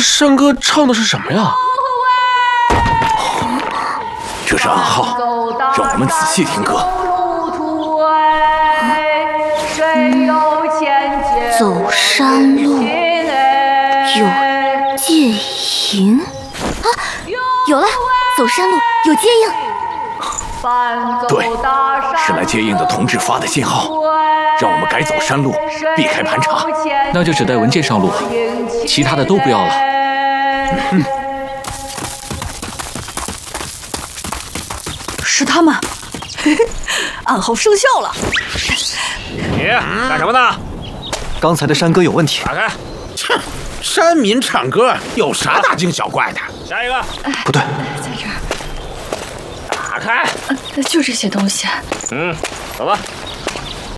山歌唱的是什么呀？ 这是暗号，让我们仔细听歌。 走山路有戒营啊，有了！走山路有接应。 对，是来接应的同志发的信号，让我们改走山路，避开盘查。 那就只带文件上路，其他的都不要了。 是他们，暗号生效了。 你干什么呢？ 刚才的山歌有问题。 打开。 切，山民唱歌有啥大惊小怪的？ 下一个。 不对， 在这儿。 打开。 就这些东西。 走吧。